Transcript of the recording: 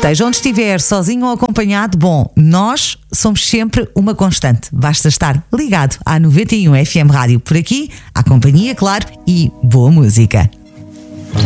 Esteja onde estiver, sozinho ou acompanhado, bom, nós somos sempre uma constante. Basta estar ligado à 91 FM Rádio. Por aqui, à companhia, claro, e boa música.